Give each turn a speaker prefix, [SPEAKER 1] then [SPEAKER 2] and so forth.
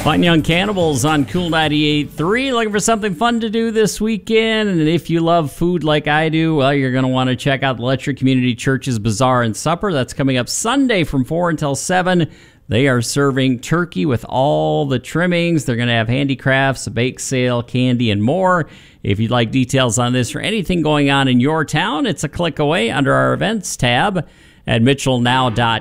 [SPEAKER 1] Fun Young Cannibals on Cool 98.3. Looking for something fun to do this weekend? And if you love food like I do, well, you're going to want to check out the Letcher Community Church's Bazaar and Supper. That's coming up Sunday from 4 until 7. They are serving turkey with all the trimmings. They're going to have handicrafts, a bake sale, candy, and more. If you'd like details on this or anything going on in your town, it's a click away under our events tab at mitchellnow.com.